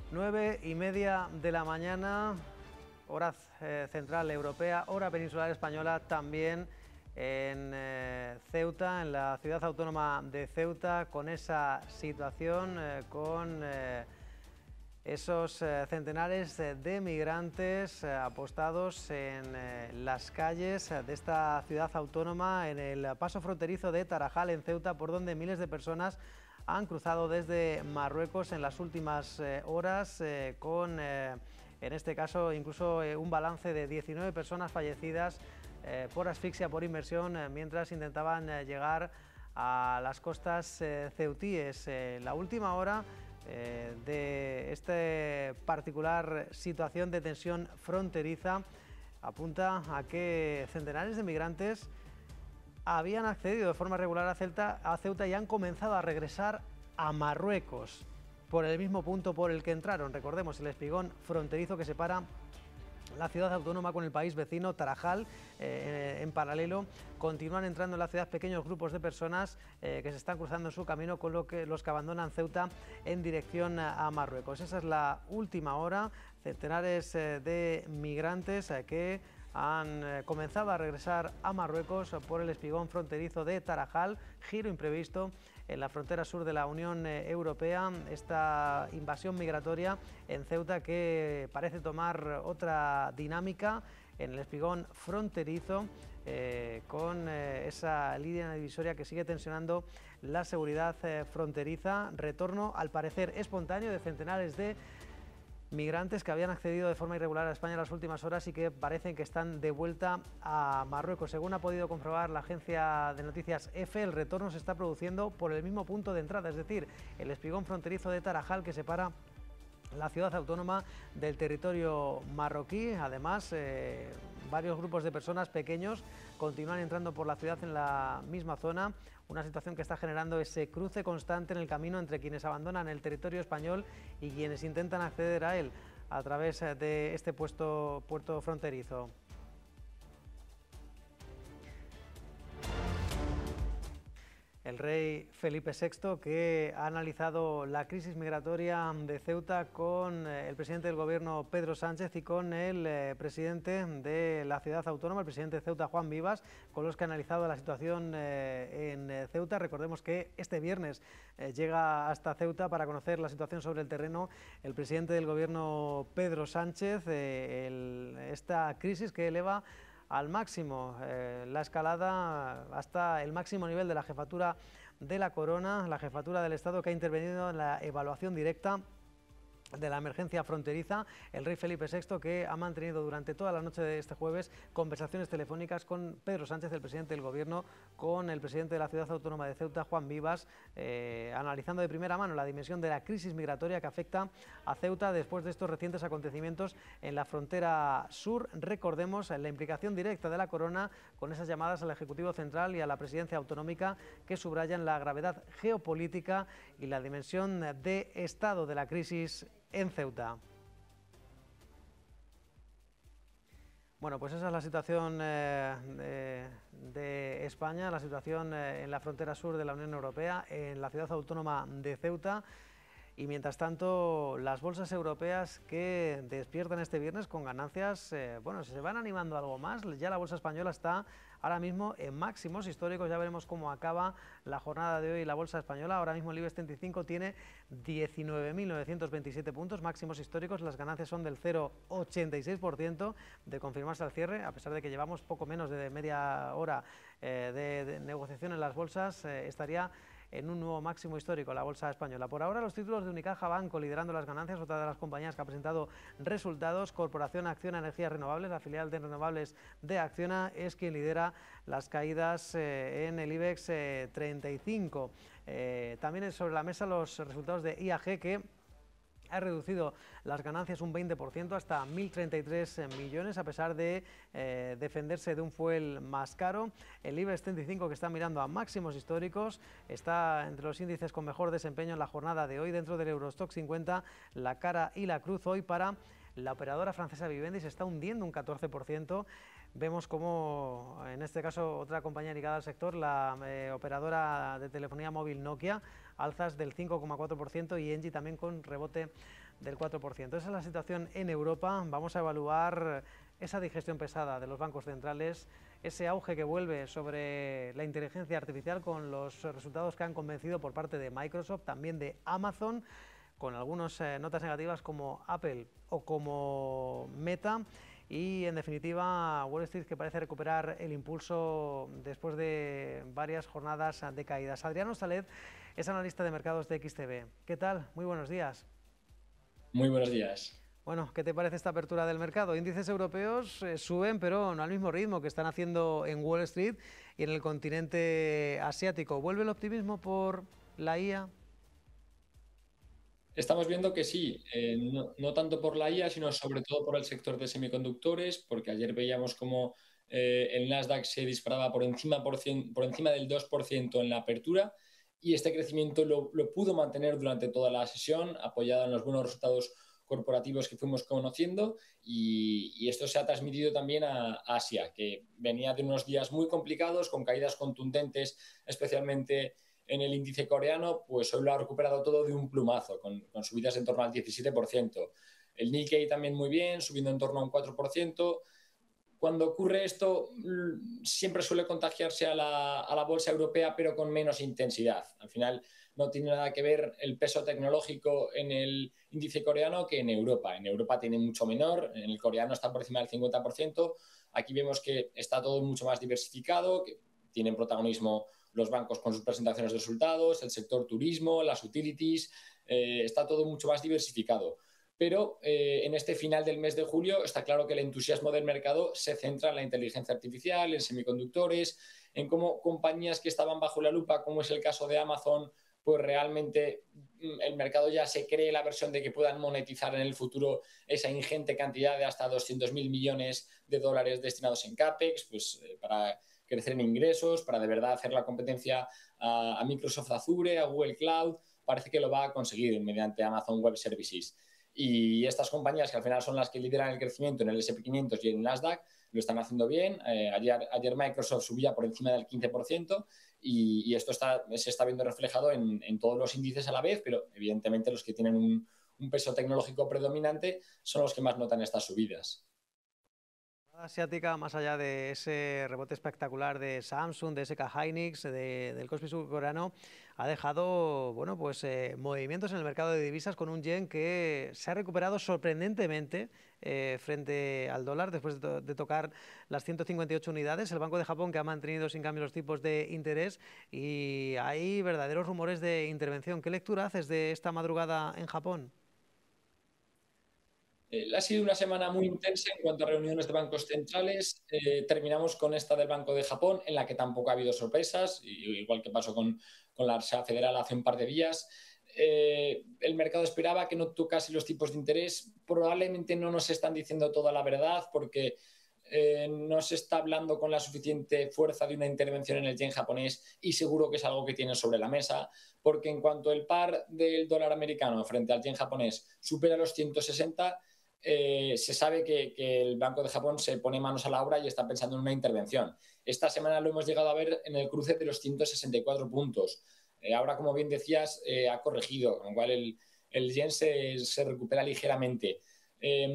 9:30 de la mañana, hora central europea, hora peninsular española, también en Ceuta, en la ciudad autónoma de Ceuta, con esa situación, con esos centenares de migrantes apostados en las calles de esta ciudad autónoma, en el paso fronterizo de Tarajal, en Ceuta, por donde miles de personas han cruzado desde Marruecos en las últimas horas, con, en este caso, incluso un balance de 19 personas fallecidas por asfixia, por inmersión, mientras intentaban llegar a las costas ceutíes. La última hora de esta particular situación de tensión fronteriza apunta a que centenares de migrantes habían accedido de forma regular a Ceuta y han comenzado a regresar a Marruecos por el mismo punto por el que entraron. Recordemos el espigón fronterizo que separa la ciudad autónoma con el país vecino, Tarajal. En paralelo continúan entrando en la ciudad pequeños grupos de personas que se están cruzando en su camino, con los que abandonan Ceuta en dirección a Marruecos. Esa es la última hora. Centenares de migrantes que han comenzado a regresar a Marruecos por el espigón fronterizo de Tarajal. Giro imprevisto en la frontera sur de la Unión Europea, esta invasión migratoria en Ceuta que parece tomar otra dinámica en el espigón fronterizo, con esa línea divisoria que sigue tensionando la seguridad fronteriza. Retorno, al parecer espontáneo, de centenares de migrantes que habían accedido de forma irregular a España en las últimas horas y que parecen que están de vuelta a Marruecos. Según ha podido comprobar la agencia de noticias EFE, el retorno se está produciendo por el mismo punto de entrada, es decir, el espigón fronterizo de Tarajal, que separa la ciudad autónoma del territorio marroquí. Además, varios grupos de personas pequeños continúan entrando por la ciudad en la misma zona, una situación que está generando ese cruce constante en el camino entre quienes abandonan el territorio español y quienes intentan acceder a él a través de este puerto fronterizo. El rey Felipe VI, que ha analizado la crisis migratoria de Ceuta con el presidente del gobierno, Pedro Sánchez, y con el presidente de la ciudad autónoma, el presidente de Ceuta, Juan Vivas, con los que ha analizado la situación en Ceuta. Recordemos que este viernes llega hasta Ceuta para conocer la situación sobre el terreno el presidente del gobierno, Pedro Sánchez, esta crisis que eleva al máximo la escalada hasta el máximo nivel de la jefatura de la Corona, la jefatura del Estado, que ha intervenido en la evaluación directa de la emergencia fronteriza. El rey Felipe VI, que ha mantenido durante toda la noche de este jueves conversaciones telefónicas con Pedro Sánchez, el presidente del gobierno, con el presidente de la ciudad autónoma de Ceuta, Juan Vivas, analizando de primera mano la dimensión de la crisis migratoria que afecta a Ceuta después de estos recientes acontecimientos en la frontera sur. Recordemos la implicación directa de la Corona con esas llamadas al Ejecutivo Central y a la Presidencia Autonómica, que subrayan la gravedad geopolítica y la dimensión de Estado de la crisis en Ceuta. Bueno, pues esa es la situación de España, la situación en la frontera sur de la Unión Europea, en la ciudad autónoma de Ceuta. Y mientras tanto, las bolsas europeas que despiertan este viernes con ganancias, bueno, se van animando algo más. Ya la bolsa española está ahora mismo en máximos históricos. Ya veremos cómo acaba la jornada de hoy la bolsa española. Ahora mismo el IBEX 35 tiene 19.927 puntos, máximos históricos. Las ganancias son del 0,86% de confirmarse al cierre, a pesar de que llevamos poco menos de media hora de negociación en las bolsas. Estaría en un nuevo máximo histórico la bolsa española. Por ahora, los títulos de Unicaja Banco liderando las ganancias, otra de las compañías que ha presentado resultados. Corporación Acciona Energías Renovables, la filial de renovables de Acciona, es quien lidera las caídas en el IBEX 35. También sobre la mesa los resultados de IAG, que ha reducido las ganancias un 20% hasta 1.033 millones, a pesar de defenderse de un fuel más caro. El IBEX 35, que está mirando a máximos históricos, está entre los índices con mejor desempeño en la jornada de hoy. Dentro del Eurostock 50, la cara y la cruz hoy para la operadora francesa Vivendi se está hundiendo un 14%. vemos como, en este caso, otra compañía ligada al sector, la operadora de telefonía móvil Nokia, alzas del 5,4% y Engie también con rebote del 4%. Esa es la situación en Europa. Vamos a evaluar esa digestión pesada de los bancos centrales, ese auge que vuelve sobre la inteligencia artificial con los resultados que han convencido por parte de Microsoft, también de Amazon, con algunas notas negativas como Apple o como Meta. Y en definitiva, Wall Street, que parece recuperar el impulso después de varias jornadas de caídas. Adriano Salet es analista de mercados de XTB. ¿Qué tal? Muy buenos días. Muy buenos días. Bueno, ¿qué te parece esta apertura del mercado? Índices europeos suben, pero no al mismo ritmo que están haciendo en Wall Street y en el continente asiático. ¿Vuelve el optimismo por la IA? Estamos viendo que sí, no tanto por la IA, sino sobre todo por el sector de semiconductores, porque ayer veíamos como el Nasdaq se disparaba por encima del 2% en la apertura, y este crecimiento lo pudo mantener durante toda la sesión, apoyado en los buenos resultados corporativos que fuimos conociendo, y esto se ha transmitido también a Asia, que venía de unos días muy complicados, con caídas contundentes, especialmente en el índice coreano. Pues hoy lo ha recuperado todo de un plumazo, con subidas en torno al 17%. El Nikkei también muy bien, subiendo en torno a un 4%. Cuando ocurre esto, siempre suele contagiarse a la bolsa europea, pero con menos intensidad. Al final no tiene nada que ver el peso tecnológico en el índice coreano que en Europa. En Europa tiene mucho menor, en el coreano está por encima del 50%. Aquí vemos que está todo mucho más diversificado, que tienen protagonismo los bancos con sus presentaciones de resultados, el sector turismo, las utilities, está todo mucho más diversificado. Pero en este final del mes de julio está claro que el entusiasmo del mercado se centra en la inteligencia artificial, en semiconductores, en cómo compañías que estaban bajo la lupa, como es el caso de Amazon, pues realmente el mercado ya se cree la versión de que puedan monetizar en el futuro esa ingente cantidad de hasta 200.000 millones de dólares destinados en CAPEX, pues para crecer en ingresos, para de verdad hacer la competencia a Microsoft Azure, a Google Cloud. Parece que lo va a conseguir mediante Amazon Web Services. Y estas compañías, que al final son las que lideran el crecimiento en el S&P 500 y en el Nasdaq, lo están haciendo bien. Ayer Microsoft subía por encima del 15%, y esto se está viendo reflejado en todos los índices a la vez, pero evidentemente los que tienen un peso tecnológico predominante son los que más notan estas subidas. Asiática, más allá de ese rebote espectacular de Samsung, de SK Hynix, del Kospi surcoreano, ha dejado, bueno, pues movimientos en el mercado de divisas con un yen que se ha recuperado sorprendentemente frente al dólar después de tocar las 158 unidades. El Banco de Japón, que ha mantenido sin cambio los tipos de interés, y hay verdaderos rumores de intervención. ¿Qué lectura haces de esta madrugada en Japón? Ha sido una semana muy intensa en cuanto a reuniones de bancos centrales. Terminamos con esta del Banco de Japón, en la que tampoco ha habido sorpresas, igual que pasó con la Reserva Federal hace un par de días. El mercado esperaba que no tocase los tipos de interés. Probablemente no nos están diciendo toda la verdad, porque no se está hablando con la suficiente fuerza de una intervención en el yen japonés, y seguro que es algo que tienen sobre la mesa, porque en cuanto el par del dólar americano frente al yen japonés supera los 160, se sabe que el Banco de Japón se pone manos a la obra y está pensando en una intervención. Esta semana lo hemos llegado a ver en el cruce de los 164 puntos. Ahora, como bien decías, ha corregido, con lo cual el yen se recupera ligeramente.